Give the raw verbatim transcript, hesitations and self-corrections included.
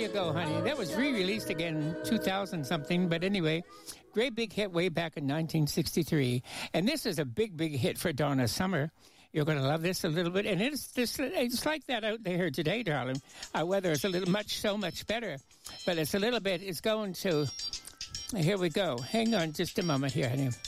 you go, honey. That was re-released again in two thousand something, but anyway, great big hit way back in nineteen sixty-three. And this is a big, big hit for Donna Summer. You're going to love this a little bit. And it's this, it's like that out there today, darling. Our weather is a little much, so much better. But it's a little bit, it's going to, here we go. Hang on just a moment here, honey.